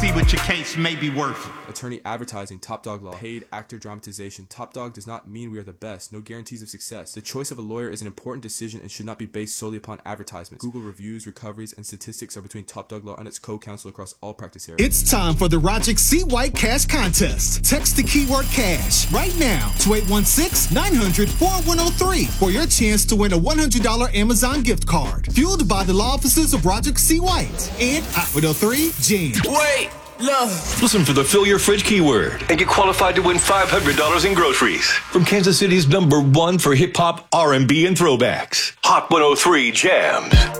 see what your case may be worth. Attorney advertising, Top Dog Law. Paid actor dramatization. Top Dog does not mean we are the best. No guarantees of success. The choice of a lawyer is an important decision and should not be based solely upon advertisements. Google reviews, recoveries, and statistics are between Top Dog Law and its co-counsel across all practice areas. It's time for the Roger C. White Cash Contest. Text the keyword cash right now to 816-900-4103 for your chance to win a $100 Amazon gift card. Fueled by the law offices of Roger C. White and Hot 103 Jam. Wait! Love. Listen for the Fill Your Fridge keyword and get qualified to win $500 in groceries from Kansas City's #1 for hip-hop, R&B, and throwbacks. Hot 103 Jams.